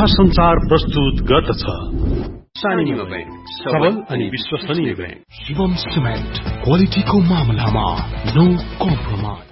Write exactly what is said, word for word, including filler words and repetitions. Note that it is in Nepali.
संचार प्रस्तुत गर्दछ। सानिमा बैंक, सबल अनि विश्वसनीय बैंक। शिवम सिमेन्ट, क्वालिटीको मामलामा नो कम्प्रोमाइज।